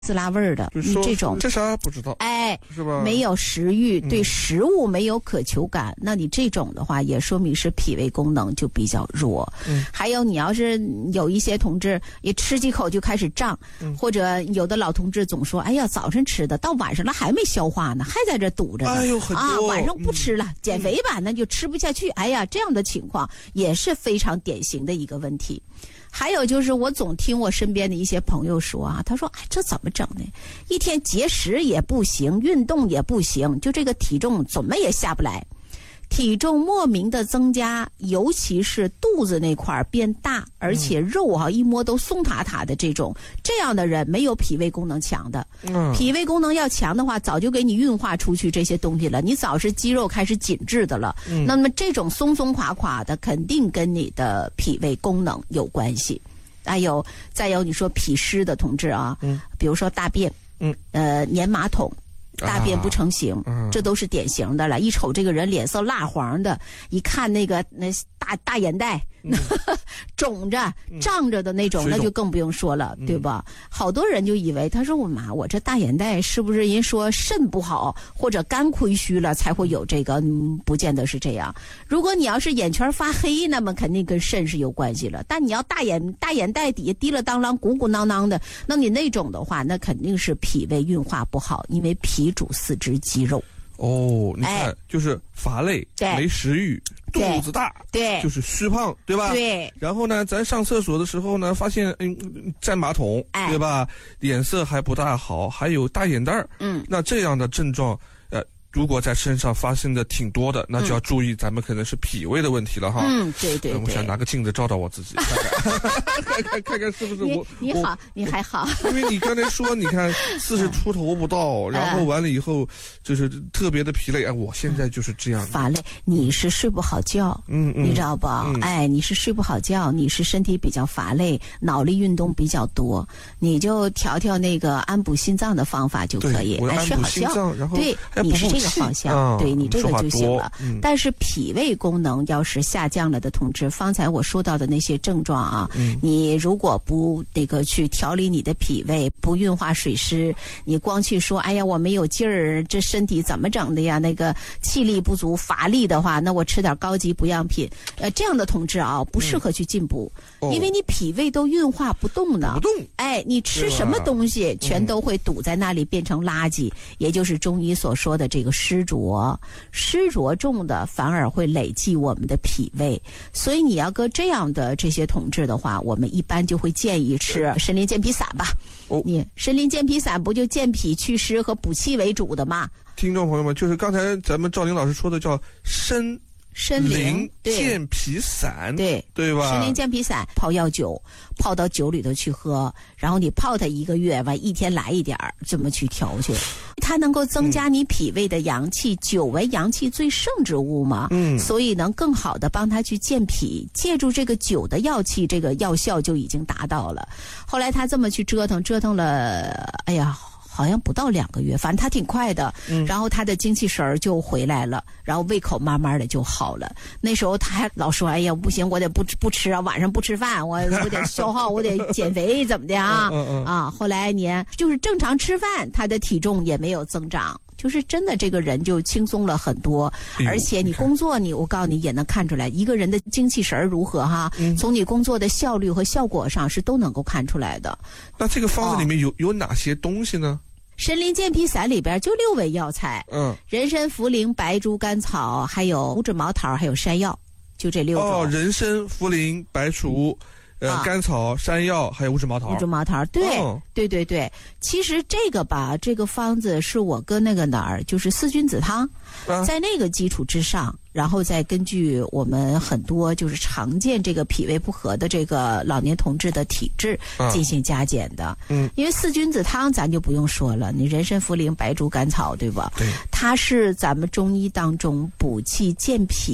滋啦味儿的，这种这啥不知道， 哎， 是吧？ 没有食欲，对食物没有渴求感，那你这种的话，也说明是脾胃功能就比较弱。还有你要是有一些同志也吃几口就开始胀，或者有的老同志总说，哎呀，早晨吃的到晚上了还没消化呢，还在这堵着呢， 哎呦，很多啊，晚上不吃了，减肥吧，那就吃不下去。哎呀，这样的情况也是非常典型的一个问题。还有就是我总听我身边的一些朋友说啊，他说哎，这怎么整呢？一天节食也不行，运动也不行，就这个体重怎么也下不来，体重莫名的增加，尤其是肚子那块变大，而且肉一摸都松塌塌的这样的人没有脾胃功能强的。脾胃功能要强的话，早就给你运化出去这些东西了，你早是肌肉开始紧致的了。那么这种松松垮垮的，肯定跟你的脾胃功能有关系。再有你说脾湿的同志啊，比如说大便，粘马桶。大便不成形，这都是典型的了。一瞅这个人脸色蜡黄的，一看那大眼袋，肿着胀着的那种，那就更不用说了，对吧？好多人就以为他说我这大眼袋是不是人说肾不好或者肝亏虚了才会有这个？不见得是这样。如果你要是眼圈发黑，那么肯定跟肾是有关系了。但你要大眼袋底下滴了当啷鼓鼓囊囊的，那你那种的话，那肯定是脾胃运化不好，因为脾主四肢肌肉。 你看，就是乏累，没食欲，肚子大， 对， 就是虚胖，对吧？ 对。 然后呢，咱上厕所的时候呢，发现占马桶，对吧？脸色还不大好，还有大眼袋儿。那这样的症状，如果在身上发生的挺多的，那就要注意，咱们可能是脾胃的问题了哈。对。我想拿个镜子照照我自己，看看是不是我。 你好，你还好。 因为你刚才说，你看40出头不到，然后完了以后就是特别的疲累。我现在就是这样。 乏累，你是睡不好觉，你知道不？你是睡不好觉，你是身体比较乏累，脑力运动比较多，你就调那个安补心脏的方法就可以。睡好觉， 然后对，你是这个方向，对你这个就行了。但是脾胃功能要是下降了的同志，方才我说到的那些症状啊，你如果不去调理你的脾胃，不运化水湿，你光去说哎呀我没有劲儿，这身体怎么整的呀？那个气力不足、乏力的话，那我吃点高级补养品，这样的同志啊，不适合去进补，因为你脾胃都运化不动呢。你吃什么东西全都会堵在那里变成垃圾，也就是中医所说的这个湿浊重的反而会累积我们的脾胃，所以你要搁这样的这些同志的话，我们一般就会建议吃参苓健脾散吧。你参苓健脾散不就健脾祛湿和补气为主的吗？ 听众朋友们，就是刚才咱们赵玲老师说的叫参苓健脾散，对吧？参苓健脾散泡药酒，泡到酒里头去喝，然后你泡它1个月，完一天来一点儿，这么去调去，它能够增加你脾胃的阳气。酒为阳气最盛之物嘛，所以能更好的帮它去健脾，借助这个酒的药气，这个药效就已经达到了。后来他这么去折腾了，哎呀。好像不到2个月，反正他挺快的，然后他的精气神儿就回来了，然后胃口慢慢的就好了。那时候他还老说，哎呀不行，我得不吃啊，晚上不吃饭，我得消耗，我得减肥怎么的啊？后来你就是正常吃饭，他的体重也没有增长。就是真的，这个人就轻松了很多，而且你工作我告诉你也能看出来一个人的精气神如何哈。从你工作的效率和效果上是都能够看出来的。 那这个方子里面有哪些东西呢？ 参苓健脾散里边就6味药材，人参、茯苓、白术、甘草，还有五指毛桃，还有山药，就这6种。 人参、茯苓、白术。甘草、山药还有五指毛桃。对。其实这个吧，这个方子是我跟那个就是4君子汤，在那个基础之上，然后再根据我们很多就是常见这个脾胃不和的这个老年同志的体质进行加减的。因为4君子汤咱就不用说了，你人参、茯苓、白术、甘草，对吧？对，它是咱们中医当中补气健脾。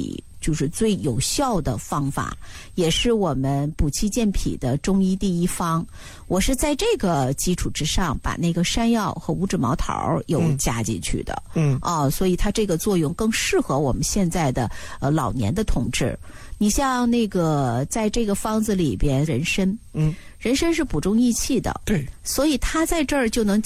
就是最有效的方法，也是我们补气健脾的中医第一方。我是在这个基础之上，把那个山药和五指毛桃又加进去的。所以它这个作用更适合我们现在的老年的同志。你像那个在这个方子里边，人参，人参是补中益气的， 对， 所以它在这儿就能